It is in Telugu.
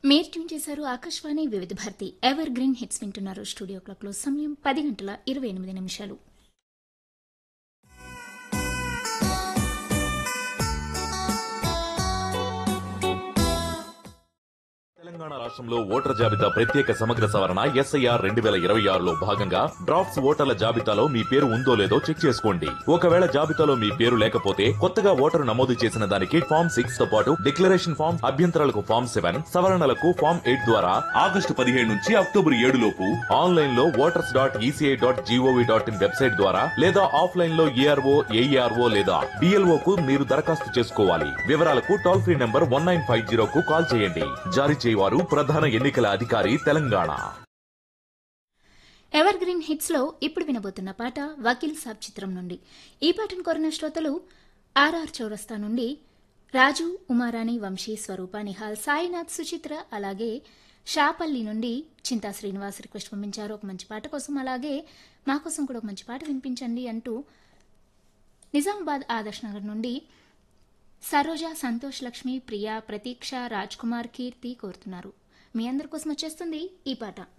మీరు ట్యూన్ చేశారు ఆకాశవాణి వివిధ భారతి ఎవర్ గ్రీన్ హిట్స్ వింటున్నారు. స్టూడియో క్లాక్ లో సమయం 10:28. తెలంగాణ రాష్ట్రంలో ఓటర్ జాబితా ప్రత్యేక సమగ్ర సవరణ SIR 2026లో భాగంగా డ్రాఫ్ట్స్ ఓటర్ల జాబితాలో మీ పేరు ఉందో లేదో చెక్ చేసుకోండి. ఒకవేళ జాబితాలో మీ పేరు లేకపోతే కొత్తగా ఓటరు నమోదు చేసిన దానికి ఫామ్ 6 తో పాటు డిక్లరేషన్ ఫామ్, అభ్యంతరాలకు ఫామ్ 7, సవరణలకు ఫామ్ 8 ద్వారా ఆగస్టు 17 నుంచి అక్టోబర్ 7 లోపు ఆన్లైన్ లో voters.eci.gov.in వెబ్సైట్ ద్వారా లేదా ఆఫ్లైన్ లో ARO, AERO లేదా BLO కు మీరు దరఖాస్తు చేసుకోవాలి. వివరాలకు టోల్ ఫ్రీ నంబర్ 1950 కు కాల్ చేయండి. జారీ చేయవారు ప్రధాన ఎన్నికల అధికారి తెలంగాణ. ఎవర్ గ్రీన్ హిట్స్ లో ఇప్పుడు వినబోతున్న పాట వకీల్ సాబ్ చిత్రం నుండి. ఈ పాటను కోరిన శ్రోతలు RR చౌరస్తా నుండి రాజు, ఉమారాణి, వంశీ, స్వరూప, నిహాల్, సాయినాథ్, సుచిత్ర, అలాగే షాపల్లి నుండి చింతా శ్రీనివాస్ రిక్వెస్ట్ పంపించారు ఒక మంచి పాట కోసం. అలాగే మా కోసం కూడా ఒక మంచి పాట వినిపించండి అంటూ నిజామాబాద్ ఆదర్శ్ నగర్ నుండి సరోజ, సంతోష్, లక్ష్మి, ప్రియా, ప్రతీక్ష, రాజ్ కుమార్, కీర్తి కోరుతున్నారు. మీ అందరి కోసం వచ్చేస్తుంది ఈ పాట.